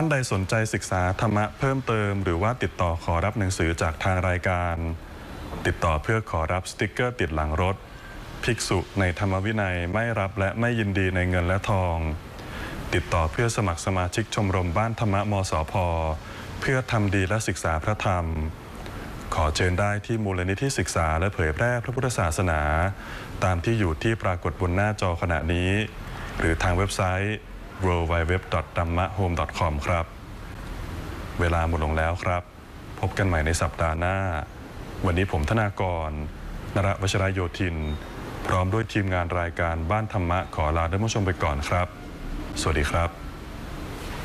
านใดสนใจศึกษาธรรมะเพิ่มเติมหรือว่าติดต่อขอรับหนังสือจากทางรายการติดต่อเพื่อขอรับสติกเกอร์ติดหลังรถภิกษุในธรรมวินัยไม่รับและไม่ยินดีในเงินและทองติดต่อเพื่อสมัครสมาชิกชมรมบ้านธรรมะมสพ.เพื่อทำดีและศึกษาพระธรรมขอเชิญได้ที่มูลนิธิศึกษาและเผยแพร่พระพุทธศาสนาตามที่อยู่ที่ปรากฏบนหน้าจอขณะนี้หรือทางเว็บไซต์ www.dhammahome.com ครับเวลาหมดลงแล้วครับพบกันใหม่ในสัปดาห์หน้าวันนี้ผมธนากร นรวชรโยธินพร้อมด้วยทีมงานรายการบ้านธรรมะขอลาท่านผู้ชมไปก่อนครับสวัสดีครับ